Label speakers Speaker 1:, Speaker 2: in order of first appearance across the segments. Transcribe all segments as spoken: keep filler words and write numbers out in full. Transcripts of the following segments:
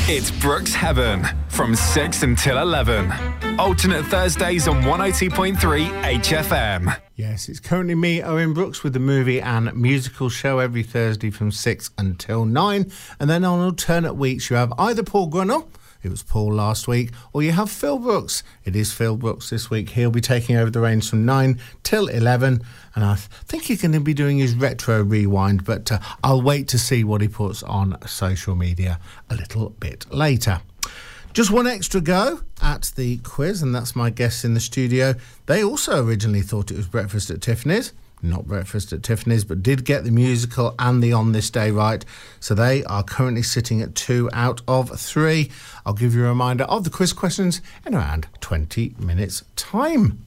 Speaker 1: It's Brooks Heaven from six until eleven. Alternate Thursdays on one oh two point three H F M.
Speaker 2: Yes, it's currently me, Owen Brooks, with the movie and musical show every Thursday from six until nine. And then on alternate weeks, you have either Paul Grunnell, it was Paul last week, or you have Phil Brooks. It is Phil Brooks this week. He'll be taking over the reins from nine till eleven. And I think he's going to be doing his retro rewind, but uh, I'll wait to see what he puts on social media a little bit later. Just one extra go at the quiz, and that's my guests in the studio. They also originally thought it was Breakfast at Tiffany's. Not Breakfast at Tiffany's, but did get the musical and the On This Day right. So they are currently sitting at two out of three. I'll give you a reminder of the quiz questions in around twenty minutes' time.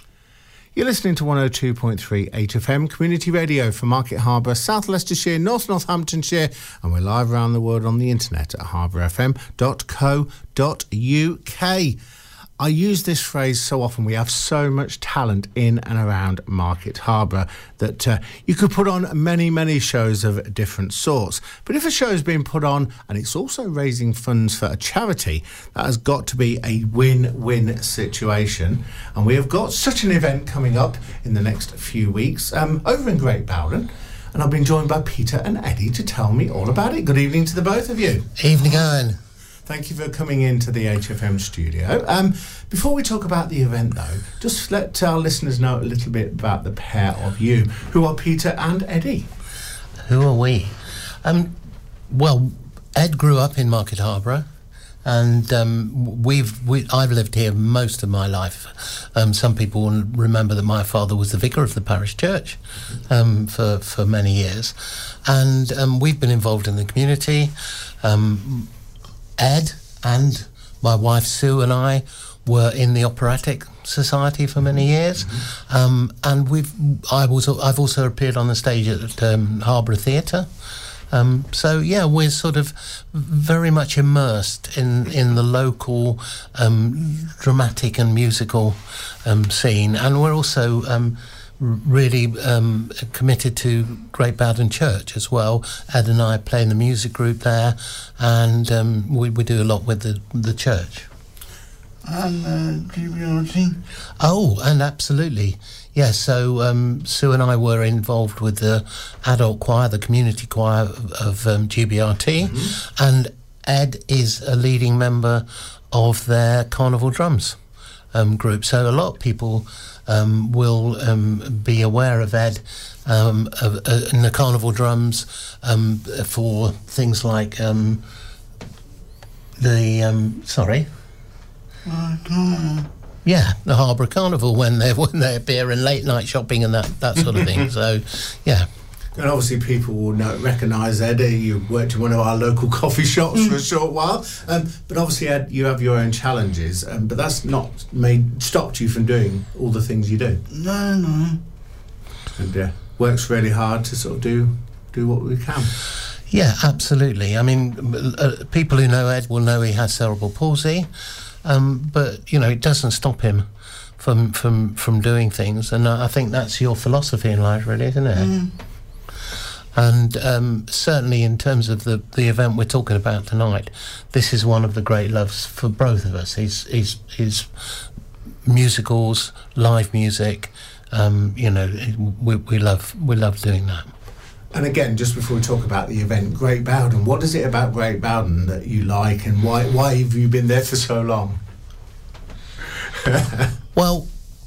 Speaker 2: You're listening to one oh two point three H F M, Community Radio for Market Harbour, South Leicestershire, North Northamptonshire, and we're live around the world on the internet at harbour f m dot co dot u k. I use this phrase so often. We have so much talent in and around Market Harbour that uh, you could put on many, many shows of different sorts. But if a show is being put on and it's also raising funds for a charity, that has got to be a win-win situation. And we have got such an event coming up in the next few weeks um, over in Great Bowden. And I've been joined by Peter and Eddie to tell me all about it. Good evening to the both of you.
Speaker 3: Evening, Owen.
Speaker 2: Thank you for coming into the H F M studio. Um, before we talk about the event, though, just let our listeners know a little bit about the pair of you. Who are Peter and Eddie?
Speaker 3: Who are we? Um, well, Ed grew up in Market Harbour, and um, we've we, I've lived here most of my life. Um, some people will remember that my father was the vicar of the parish church um, for for many years, and um, we've been involved in the community. Um, Ed and my wife Sue and I were in the Operatic Society for many years, mm-hmm. um, and we've I was I've also appeared on the stage at um, Harbour Theatre. Um, so yeah, we're sort of very much immersed in in the local um, dramatic and musical um, scene, and we're also Um, really um, committed to Great Bowden Church as well. Ed and I play in the music group there, and um, we, we do a lot with the the church.
Speaker 4: And uh, G B R T?
Speaker 3: Oh, and absolutely. Yes, so um, Sue and I were involved with the adult choir, the community choir of, of um, G B R T, mm-hmm. and Ed is a leading member of their Carnival Drums um, group. So a lot of people Um, will um, be aware of Ed um, of, uh, in the Carnival Drums um, for things like um, the um, sorry,
Speaker 4: uh, Carnival.
Speaker 3: Yeah, the Harbour Carnival when they when they appear in late night shopping and that that sort of thing. So, yeah.
Speaker 2: And obviously people will know, recognise Ed. You worked in one of our local coffee shops for a short while. Um, but obviously, Ed, you have your own challenges. Um, but that's not made stopped you from doing all the things you do.
Speaker 4: No, no.
Speaker 2: And uh, works really hard to sort of do do what we can.
Speaker 3: Yeah, absolutely. I mean, uh, people who know Ed will know he has cerebral palsy. Um, but, you know, it doesn't stop him from, from, from doing things. And I think that's your philosophy in life, really, isn't it?
Speaker 4: Mm.
Speaker 3: And um, certainly in terms of the, the event we're talking about tonight, this is one of the great loves for both of us. Is is is musicals, live music. Um, you know, we we love we love doing that.
Speaker 2: And again, just before we talk about the event, Great Bowden. What is it about Great Bowden that you like, and why why have you been there for so long?
Speaker 3: Well,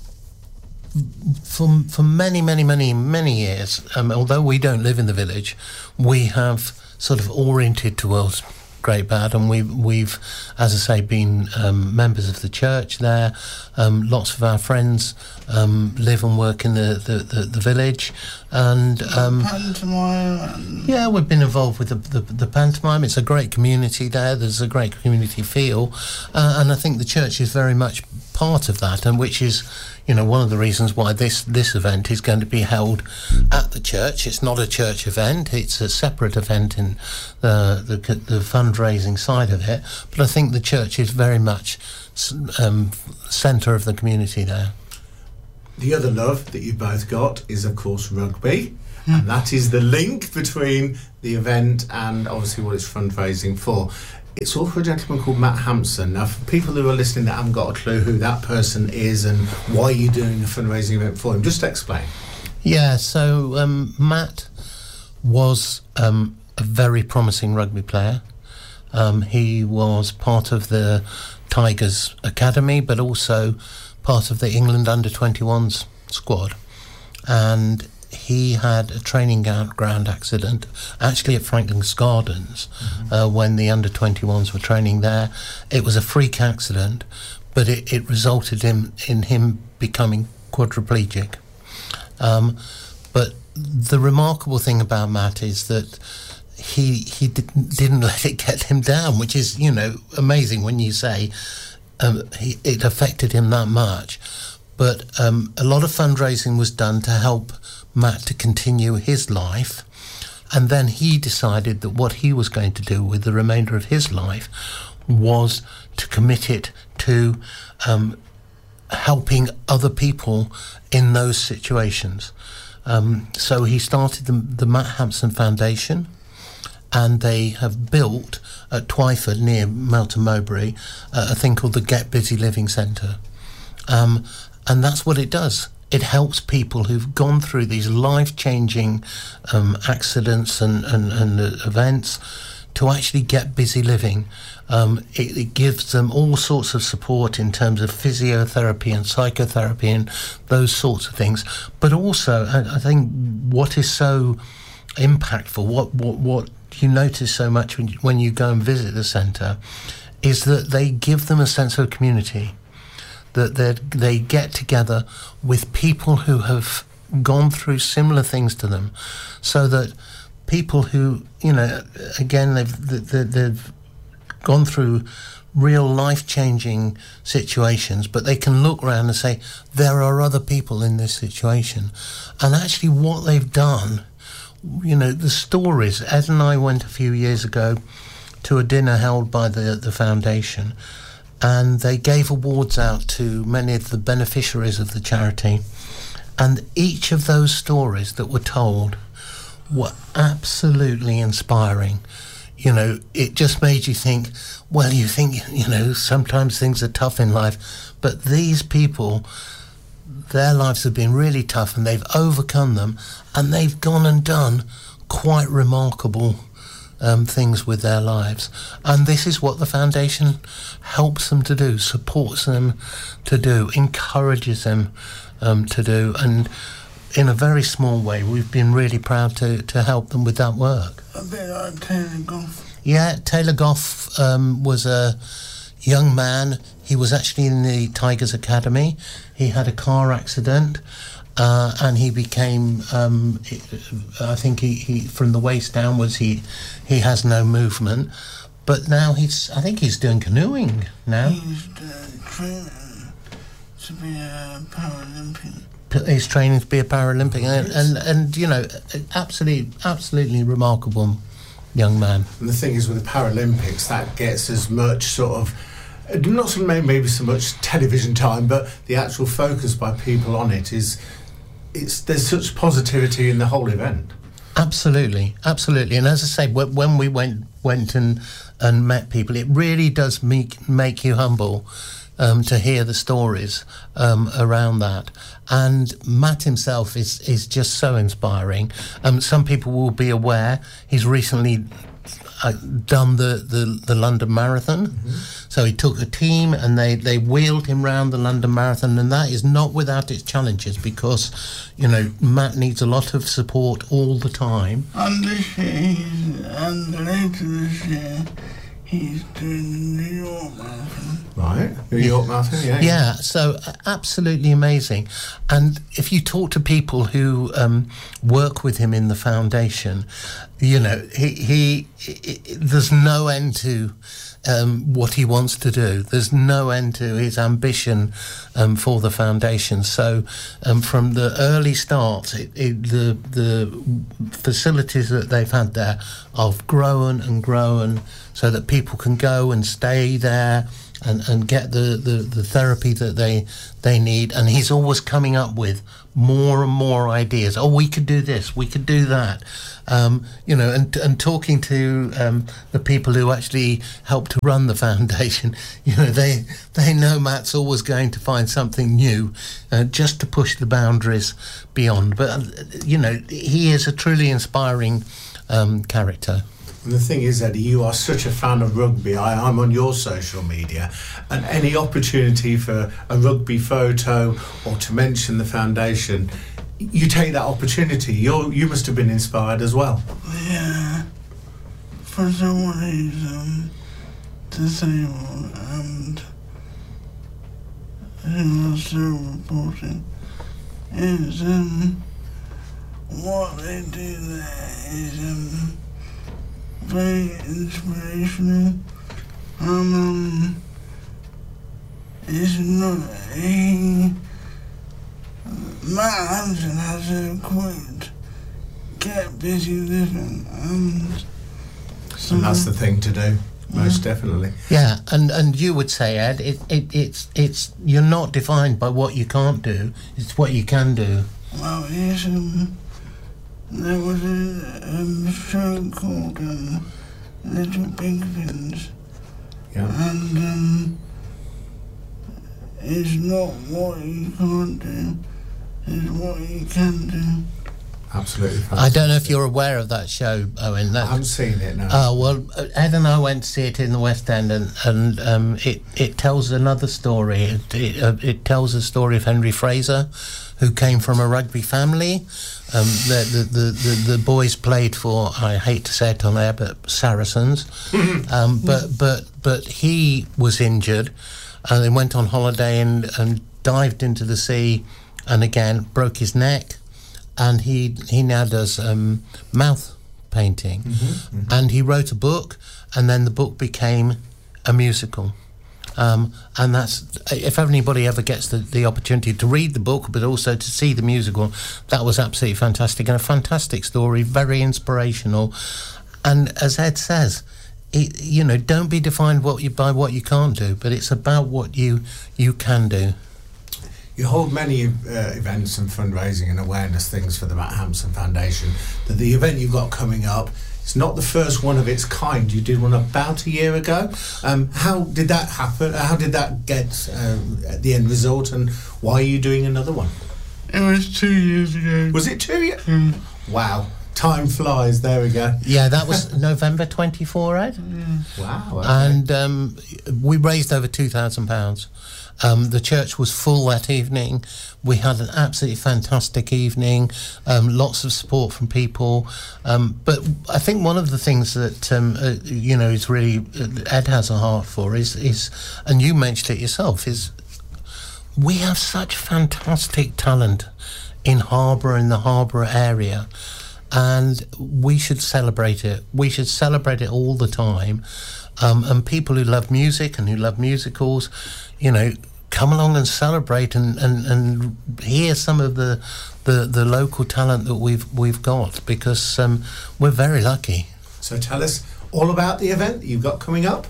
Speaker 3: for for many, many, many, many years, um, although we don't live in the village, we have sort of oriented towards Great Bowden. We, we've, as I say, been um, members of the church there. Um, lots of our friends um, live and work in the, the, the, the village. And um,
Speaker 4: pantomime.
Speaker 3: Yeah, we've been involved with the, the, the pantomime. It's a great community there. There's a great community feel. Uh, and I think the church is very much part of that, and which is, you know, one of the reasons why this, this event is going to be held at the church. It's not a church event. It's a separate event in the, the, the fundraising side of it. But I think the church is very much um, centre of the community there.
Speaker 2: The other love that you both got is, of course, rugby. Mm. And that is the link between the event and obviously what it's fundraising for. It's all for a gentleman called Matt Hampson. Now, for people who are listening that haven't got a clue who that person is and why you're doing a fundraising event for him, just explain.
Speaker 3: Yeah, so um, Matt was um, a very promising rugby player. Um, he was part of the Tigers Academy, but also part of the England under twenty-ones squad. And he had a training ground accident, actually at Franklin's Gardens, mm-hmm. uh, when the under twenty-ones were training there. It was a freak accident, but it, it resulted in, in him becoming quadriplegic. Um, but the remarkable thing about Matt is that he he didn't, didn't let it get him down, which is, you know, amazing when you say um, he, it affected him that much. But um, a lot of fundraising was done to help Matt to continue his life, and then he decided that what he was going to do with the remainder of his life was to commit it to um, helping other people in those situations. Um, so he started the, the Matt Hampson Foundation, and they have built at Twyford near Melton Mowbray uh, a thing called the Get Busy Living Centre. Um, and that's what it does. It helps people who've gone through these life-changing um, accidents and, and, and uh, events to actually get busy living. Um, it, it gives them all sorts of support in terms of physiotherapy and psychotherapy and those sorts of things. But also, I, I think what is so impactful, what, what, what you notice so much when you, when you go and visit the centre, is that they give them a sense of community, that they get together with people who have gone through similar things to them, so that people who, you know, again, they've, they've gone through real life-changing situations, but they can look around and say, there are other people in this situation. And actually what they've done, you know, the stories. Ed and I went a few years ago to a dinner held by the, the foundation, and they gave awards out to many of the beneficiaries of the charity. And each of those stories that were told were absolutely inspiring. You know, it just made you think, well, you think, you know, sometimes things are tough in life, but these people, their lives have been really tough and they've overcome them, and they've gone and done quite remarkable um, things with their lives. And this is what the foundation helps them to do, supports them to do, encourages them um, to do. And in a very small way, we've been really proud to, to help them with that work.
Speaker 4: A bit like Taylor Goff.
Speaker 3: Yeah, Taylor Goff um, was a young man. He was actually in the Tigers Academy. He had a car accident, uh, and he became, um, I think he, he from the waist downwards, he he has no movement. But now he's, I think he's doing canoeing now.
Speaker 4: He's uh, training to be a Paralympian.
Speaker 3: He's training to be a Paralympic, and, and, and you know, absolutely, absolutely remarkable young man.
Speaker 2: And the thing is, with the Paralympics, that gets as much sort of, not so maybe so much television time, but the actual focus by people on it is, it's there's such positivity in the whole event.
Speaker 3: Absolutely, absolutely. And as I say, when we went went and and met people, it really does make make you humble. Um, to hear the stories um, around that. And Matt himself is is just so inspiring. Um, some people will be aware he's recently uh, done the, the, the London Marathon. Mm-hmm. So he took a team and they, they wheeled him around the London Marathon, and that is not without its challenges, because, you know, Matt needs a lot of support all the time.
Speaker 4: And this year, he's, and later this year, he's doing the New York Marathon.
Speaker 2: Right, New York Marathon, yeah.
Speaker 3: Yeah, so uh, absolutely amazing. And if you talk to people who um, work with him in the foundation, you know, he, he, he there's no end to um, what he wants to do. There's no end to his ambition um, for the foundation. So um, from the early start, it, it, the the facilities that they've had there have grown and grown so that people can go and stay there and, and get the, the, the therapy that they they need. And he's always coming up with more and more ideas. Oh, we could do this, we could do that. Um, you know, and and talking to um, the people who actually help to run the foundation, you know, they they know Matt's always going to find something new, uh, just to push the boundaries beyond. But uh, you know, he is a truly inspiring um, character.
Speaker 2: And the thing is, Eddie, you are such a fan of rugby. I, I'm on your social media, and any opportunity for a rugby photo or to mention the foundation, you take that opportunity. You you must have been inspired as well.
Speaker 4: Yeah, for someone who's um, disabled and who was still reporting, is um, what they do there is um, very inspirational. Um, um, it's not a Matt Hansen has a quote, get busy living, and so,
Speaker 2: And that's the thing to do, most
Speaker 4: yeah.
Speaker 2: definitely.
Speaker 3: Yeah, and, and you would say, Ed, it, it it's it's you're not defined by what you can't do, it's what you can do.
Speaker 4: Well, yes, um, there was a um, show called um, Little Big Things,
Speaker 2: Yeah.
Speaker 4: and um, it's not what you can't do, it's what you can do.
Speaker 2: Absolutely fantastic.
Speaker 3: I don't know if you're aware of that show, Owen.
Speaker 2: I
Speaker 3: That,
Speaker 2: haven't seen it, no.
Speaker 3: Oh, well, Ed and I went to see it in the West End, and, and um, it, it tells another story. It, it, uh, it tells the story of Henry Fraser, who came from a rugby family. Um, the, the, the, the, the boys played for, I hate to say it on air, but Saracens. um, but, but, but he was injured, and then went on holiday and, and dived into the sea, and again broke his neck. And he he now does um, mouth painting,
Speaker 2: Mm-hmm, mm-hmm.
Speaker 3: and he wrote a book, and then the book became a musical. Um, and that's, if anybody ever gets the, the opportunity to read the book, but also to see the musical, that was absolutely fantastic, and a fantastic story, very inspirational. And as Ed says, it, you know, don't be defined what you by what you can't do, but it's about what you you can do.
Speaker 2: You hold many uh, events and fundraising and awareness things for the Matt Hampson Foundation. The, the event you've got coming up, it's not the first one of its kind. You did one about a year ago. Um, how did that happen? How did that get um, at the end result, and why are you doing another one?
Speaker 4: It was two years ago.
Speaker 2: Was it two years?
Speaker 4: Mm.
Speaker 2: Wow. Time flies. There we go.
Speaker 3: Yeah, that was November twenty-fourth, Ed?
Speaker 2: Wow. Okay.
Speaker 3: And um, we raised over two thousand pounds. Um, the church was full that evening. We had an absolutely fantastic evening, um, lots of support from people. Um, but I think one of the things that, um, uh, you know, is really, uh, Ed has a heart for is, is, and you mentioned it yourself, is we have such fantastic talent in Harborough, in the Harborough area. And we should celebrate it. We should celebrate it all the time. Um, and people who love music and who love musicals, you know, come along and celebrate and, and, and hear some of the, the the local talent that we've we've got, because um, we're very lucky.
Speaker 2: So tell us all about the event that you've got coming up.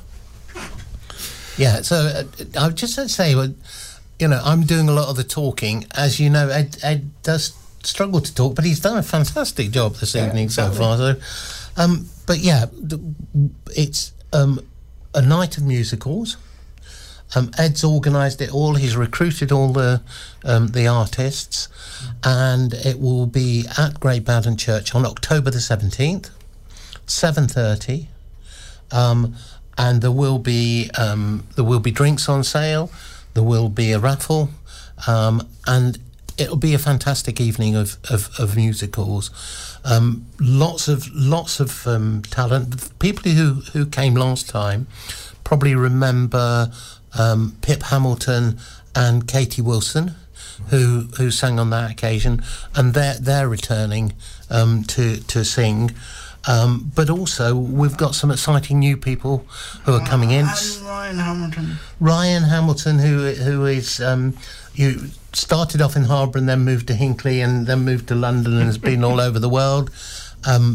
Speaker 3: Yeah, so uh, I would just say, well, you know, I'm doing a lot of the talking. As you know, Ed, Ed does struggle to talk, but he's done a fantastic job this
Speaker 2: Yeah,
Speaker 3: evening
Speaker 2: exactly.
Speaker 3: so far. So, um, but yeah, th- it's um, a night of musicals. Um, Ed's organised it all. He's recruited all the um, the artists, and it will be at Great Bowden Church on October the seventeenth, seven thirty, um, and there will be um, there will be drinks on sale. There will be a raffle, um, and it'll be a fantastic evening of of, of musicals. Um, lots of lots of um, talent. People who who came last time probably remember um, Pip Hamilton and Katie Wilson, who who sang on that occasion, and they're they're returning um, to to sing. Um, but also we've got some exciting new people who are coming in.
Speaker 4: And Ryan Hamilton.
Speaker 3: Ryan Hamilton, who who is um, you started off in Harborough and then moved to Hinckley and then moved to London and has been all over the world. Um,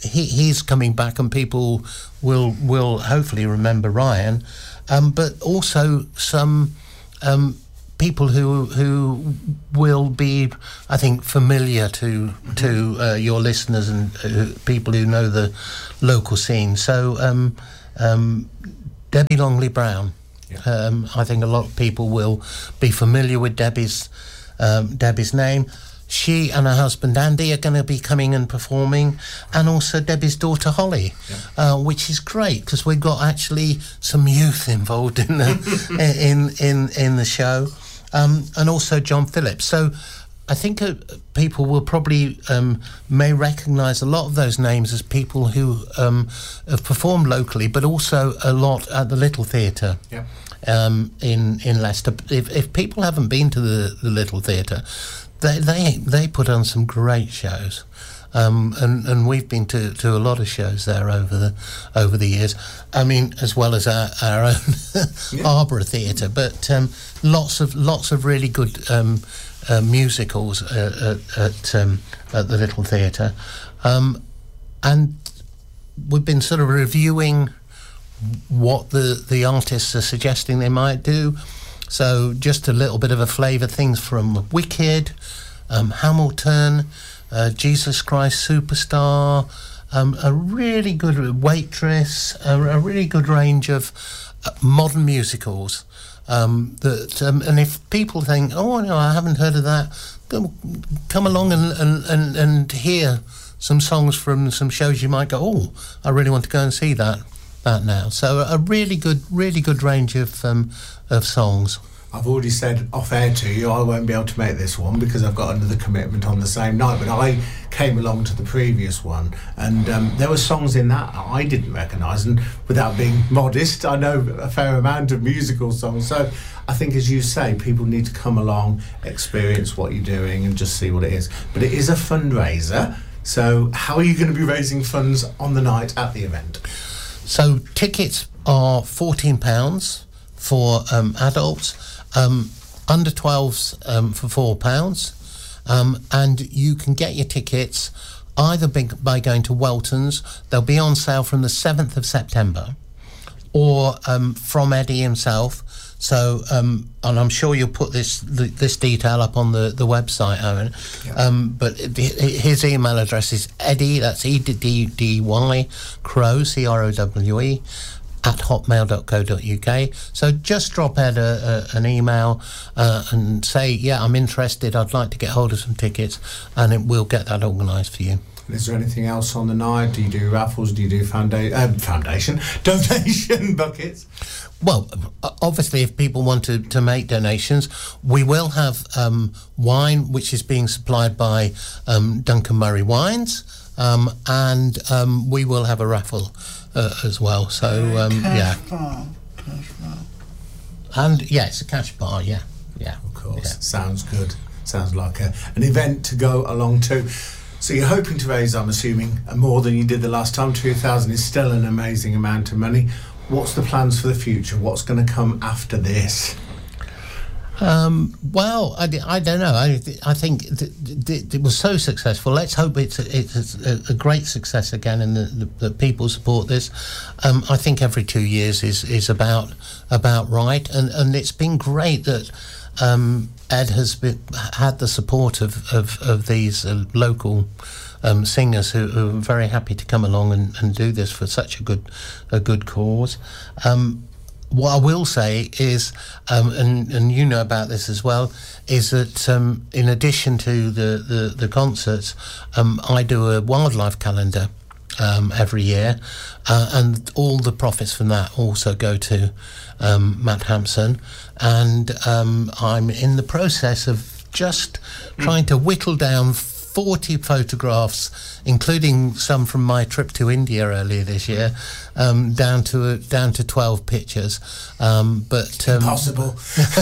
Speaker 3: he, he's coming back, and people will will hopefully remember Ryan, um, but also some um, people who who will be, I think, familiar to to uh, your listeners and uh, people who know the local scene. So um, um, Debbie Longley Brown. Yeah. Um, I think a lot of people will be familiar with Debbie's um, Debbie's name. She and her husband Andy are going to be coming and performing, and also Debbie's daughter Holly, yeah. uh, which is great because we've got actually some youth involved in the in in in the show, um, and also John Phillips. So I think uh, people will probably um, may recognise a lot of those names as people who um, have performed locally, but also a lot at the Little Theatre. Yeah. Um, in in Leicester. If if people haven't been to the, the Little Theatre, they they they put on some great shows, um, and and we've been to, to a lot of shows there over the over the years. I mean, as well as our our own yeah. Arborough Theatre, but um, lots of lots of really good um, uh, musicals uh, at at, um, at the Little Theatre, um, and we've been sort of reviewing what the, the artists are suggesting they might do. So just a little bit of a flavour, things from Wicked, um, Hamilton, uh, Jesus Christ Superstar, um, a really good Waitress, a, a really good range of uh, modern musicals. Um, that um, and if people think, oh no, I haven't heard of that, come along and, and, and, and hear some songs from some shows you might go, oh, I really want to go and see that. That now, so a really good, really good range of um, of songs.
Speaker 2: I've already said off air to you, I won't be able to make this one because I've got another commitment on the same night. But I came along to the previous one, and um, there were songs in that I didn't recognise. And without being modest, I know a fair amount of musical songs. So I think, as you say, people need to come along, experience what you're doing, and just see what it is. But it is a fundraiser. So how are you going to be raising funds on the night at the event?
Speaker 3: So tickets are fourteen pounds for um, adults, um, under twelves um, for four pounds, um, and you can get your tickets either by going to Welton's. They'll be on sale from the seventh of September, or um, from Eddie himself. So, um, and I'm sure you'll put this this detail up on the, the website, Owen. Yep. Um, but his email address is Eddie, that's E D D Y, Crowe, C R O W E, at hotmail dot co dot uk. So just drop Ed a, a, an email uh, and say, yeah, I'm interested, I'd like to get hold of some tickets, and it, we'll get that organised for you.
Speaker 2: Is there anything else on the night? Do you do raffles? Do you do founda- uh, foundation, donation buckets?
Speaker 3: Well, obviously, if people want to, to make donations, we will have um, wine, which is being supplied by um, Duncan Murray Wines, um, and um, we will have a raffle uh, as well. So, um,
Speaker 4: cash
Speaker 3: yeah.
Speaker 4: Bar. Cash bar.
Speaker 3: And, yeah, it's a cash bar, yeah. Yeah.
Speaker 2: Of course.
Speaker 3: Yeah.
Speaker 2: Sounds good. Sounds like a, an event to go along to. So you're hoping to raise, I'm assuming, more than you did the last time. two thousand is still an amazing amount of money. What's the plans for the future? What's going to come after this?
Speaker 3: Um, well, I, I don't know. I, I think th- th- it was so successful. Let's hope it's a, it's a, a great success again, and that the, the people support this. Um, I think every two years is, is about about right, and, and it's been great that um, Ed has been, had the support of of, of these uh, local um, singers who, who are very happy to come along and, and do this for such a good a good cause. Um, What I will say is, um, and, and you know about this as well, is that um, in addition to the, the, the concerts, um, I do a wildlife calendar um, every year, uh, and all the profits from that also go to um, Matt Hampson, and um, I'm in the process of just trying to whittle down forty photographs, including some from my trip to India earlier this year, um, down to uh, down to twelve pictures. Um, but um,
Speaker 2: Impossible.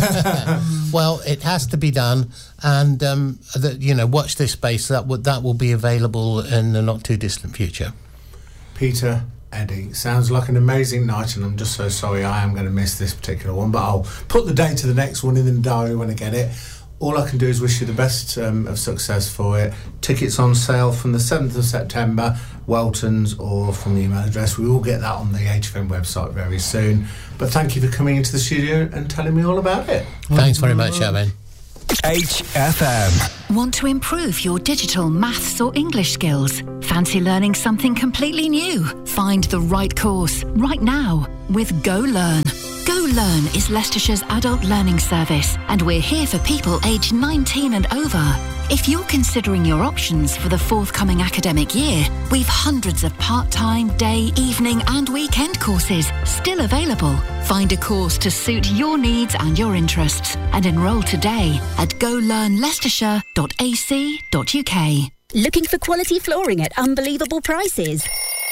Speaker 3: Well, it has to be done, and um, the, you know, watch this space. That will that will be available in the not too distant future.
Speaker 2: Peter, Eddie, sounds like an amazing night, and I'm just so sorry I am going to miss this particular one, but I'll put the date to the next one in the diary when I get it. all I can do is wish you the best um, of success for it. Tickets on sale from the seventh of September, Welton's, or from the email address. We will get that on the H F M website very soon. But thank you for coming into the studio and telling me all about it.
Speaker 3: Thanks very much, Evan.
Speaker 1: H F M.
Speaker 5: Want to improve your digital maths or English skills? Fancy learning something completely new? Find the right course right now with Go Learn. Go Learn is Leicestershire's adult learning service, and we're here for people aged nineteen and over. If you're considering your options for the forthcoming academic year, we've hundreds of part-time, day, evening and weekend courses still available. Find a course to suit your needs and your interests and enrol today at go learn leicestershire dot a c dot u k.
Speaker 6: Looking for quality flooring at unbelievable prices?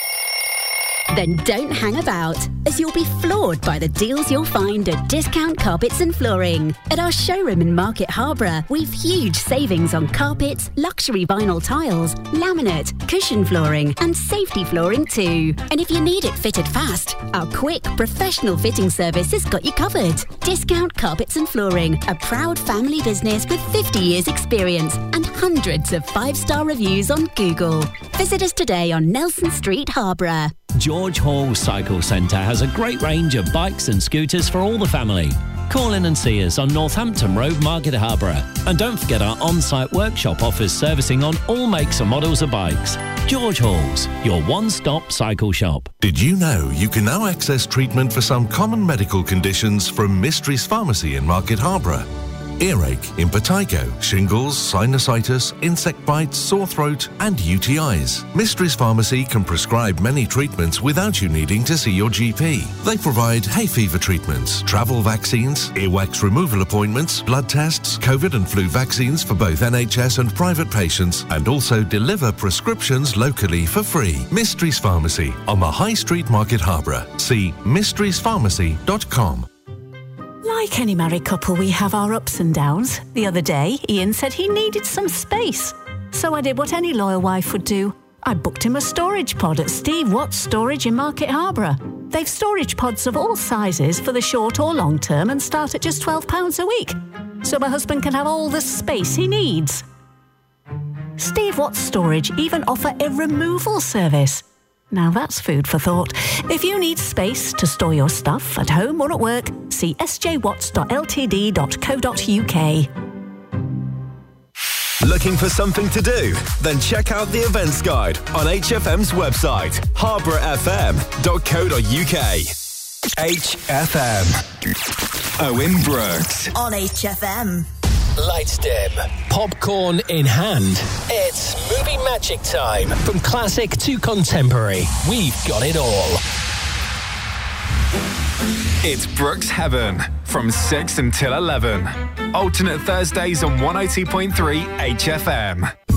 Speaker 6: Then don't hang about, as you'll be floored by the deals you'll find at Discount Carpets and Flooring. At our showroom in Market Harborough, we've huge savings on carpets, luxury vinyl tiles, laminate, cushion flooring and safety flooring too. And if you need it fitted fast, our quick, professional fitting service has got you covered. Discount Carpets and Flooring, a proud family business with fifty years experience and hundreds of five-star reviews on Google. Visit us today on Nelson Street, Harborough.
Speaker 7: George Hall Cycle Centre has a great range of bikes and scooters for all the family. Call in and see us on Northampton Road, Market Harborough. And don't forget our on-site workshop offers servicing on all makes and models of bikes. George Hall's, your one-stop cycle shop.
Speaker 8: Did you know you can now access treatment for some common medical conditions from Mysteries Pharmacy in Market Harborough? Earache, impetigo, shingles, sinusitis, insect bites, sore throat and U T Is. Mysteries Pharmacy can prescribe many treatments without you needing to see your G P. They provide hay fever treatments, travel vaccines, earwax removal appointments, blood tests, COVID and flu vaccines for both N H S and private patients, and also deliver prescriptions locally for free. Mysteries Pharmacy on the High Street, Market Harborough. See mysteries pharmacy dot com.
Speaker 9: Like any married couple, we have our ups and downs. The other day, Ian said he needed some space. So I did what any loyal wife would do. I booked him a storage pod at Steve Watts Storage in Market Harborough. They've storage pods of all sizes for the short or long term and start at just twelve pounds a week. So my husband can have all the space he needs. Steve Watts Storage even offer a removal service. Now that's food for thought. If you need space to store your stuff at home or at work, see s j watts dot l t d dot co dot u k.
Speaker 10: Looking for something to do? Then check out the events guide on H F M's website, harborough f m dot co dot u k.
Speaker 1: H F M. Owen Brooks.
Speaker 11: On H F M.
Speaker 7: Lights dim, popcorn in hand. It's movie magic time. From classic to contemporary, we've got it all.
Speaker 1: It's Brooks Heaven from six until eleven. Alternate Thursdays on one oh two point three H F M.